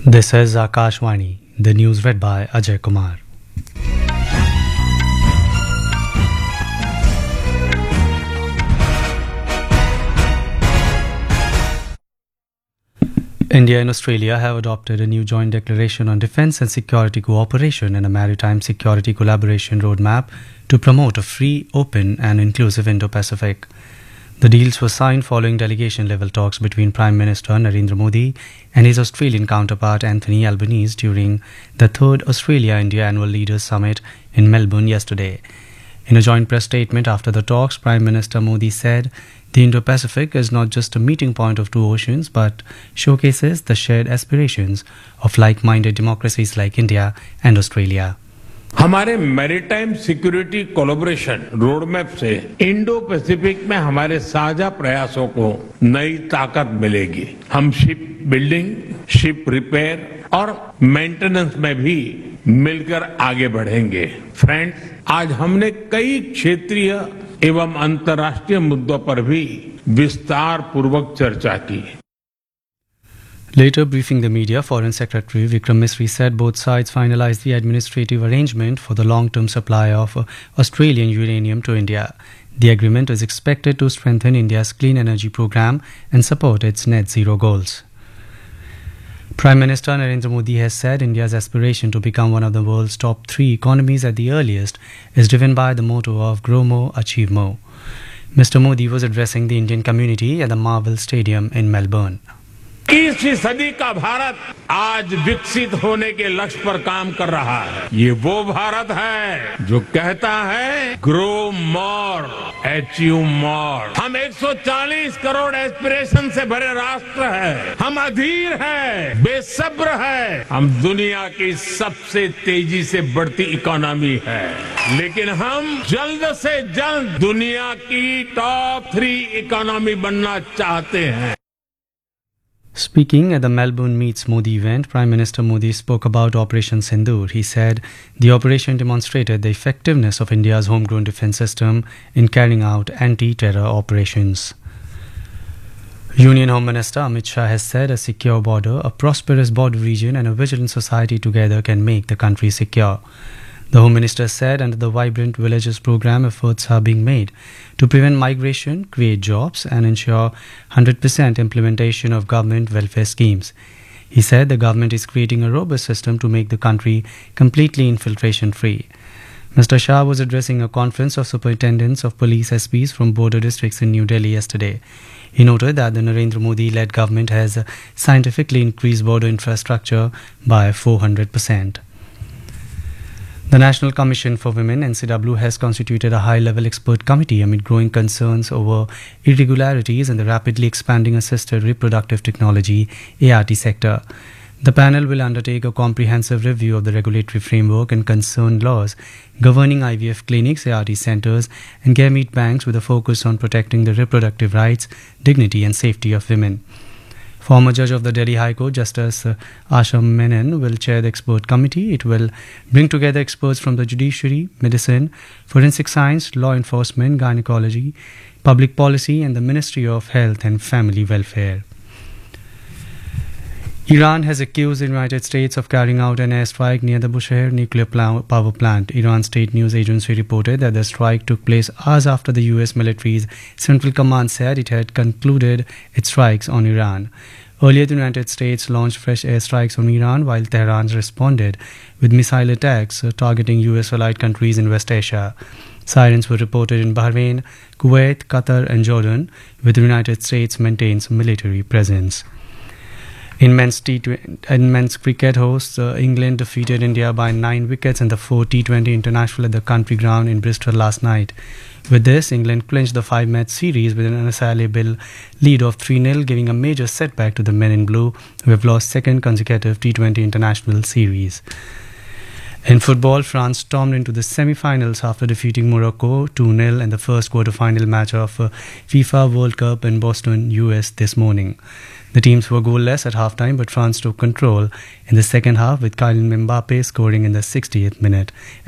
This is Akashvani, the news read by Ajay Kumar. India and Australia have adopted a new joint declaration on defence and security cooperation and a maritime security collaboration roadmap to promote a free, open and inclusive Indo-Pacific. The deals were signed following delegation-level talks between Prime Minister Narendra Modi and his Australian counterpart Anthony Albanese during the third Australia-India Annual Leaders Summit in Melbourne yesterday. In a joint press statement after the talks, Prime Minister Modi said the Indo-Pacific is not just a meeting point of two oceans but showcases the shared aspirations of like-minded democracies like India and Australia. हमारे maritime security collaboration roadmap से Indo Pacific में हमारे साझा प्रयासों को नई ताकत मिलेगी। हम शिप बिल्डिंग, शिप रिपेयर और मेंटेनेंस में भी मिलकर आगे बढ़ेंगे। फ्रेंड्स, आज हमने कई क्षेत्रीय एवं अंतर्राष्ट्रीय मुद्दों पर भी विस्तार पूर्वक चर्चा की। Later briefing the media, Foreign Secretary Vikram Misri said both sides finalized the administrative arrangement for the long-term supply of Australian uranium to India. The agreement is expected to strengthen India's clean energy program and support its net zero goals. Prime Minister Narendra Modi has said India's aspiration to become one of the world's top 3 economies at the earliest is driven by the motto of Grow More, Achieve More. Mr. Modi was addressing the Indian community at the Marvel Stadium in Melbourne. 21वीं सदी का भारत आज विकसित होने के लक्ष्य पर काम कर रहा है। ये वो भारत है जो कहता है ग्रो मोर, अचीव मोर। हम 140 करोड़ एस्पिरेशन से भरे राष्ट्र है। हम अधीर है, बेसब्र है। हम दुनिया की सबसे तेजी से बढ़ती इकोनॉमी है, लेकिन हम जल्द से जल्द दुनिया की टॉप 3 इकोनॉमी बनना चाहते हैं। Speaking at the Melbourne Meets Modi event, Prime Minister Modi spoke about Operation Sindoor. He said the operation demonstrated the effectiveness of India's homegrown defence system in carrying out anti-terror operations. Union Home Minister Amit Shah has said a secure border, a prosperous border region and a vigilant society together can make the country secure. The Home Minister said under the Vibrant Villages program, efforts are being made to prevent migration, create jobs and ensure 100% implementation of government welfare schemes. He said the government is creating a robust system to make the country completely infiltration-free. Mr. Shah was addressing a conference of superintendents of police SPs from border districts in New Delhi yesterday. He noted that the Narendra Modi-led government has scientifically increased border infrastructure by 400%. The National Commission for Women, NCW, has constituted a high-level expert committee amid growing concerns over irregularities in the rapidly expanding assisted reproductive technology ART sector. The panel will undertake a comprehensive review of the regulatory framework and concerned laws governing IVF clinics, ART centers and gamete banks with a focus on protecting the reproductive rights, dignity and safety of women. Former judge of the Delhi High Court, Justice Asha Menon, will chair the expert committee. It will bring together experts from the judiciary, medicine, forensic science, law enforcement, gynecology, public policy and the Ministry of Health and Family Welfare. Iran has accused the United States of carrying out an airstrike near the Bushehr nuclear power plant. Iran's state news agency reported that the strike took place hours after the US military's Central Command said it had concluded its strikes on Iran. Earlier, the United States launched fresh airstrikes on Iran, while Tehran responded with missile attacks targeting US allied countries in West Asia. Sirens were reported in Bahrain, Kuwait, Qatar and Jordan, where the United States maintains military presence. In men's cricket, hosts England defeated India by 9 wickets in the 4 T20 International at the Country Ground in Bristol last night. With this, England clinched the 5-match series with an unassailable lead of 3-0, giving a major setback to the men in blue, who have lost second consecutive T20 International series. In football, France stormed into the semi-finals after defeating Morocco 2-0 in the first quarter-final match of FIFA World Cup in Boston, US this morning. The teams were goalless at halftime, but France took control in the second half with Kylian Mbappe scoring in the 60th minute.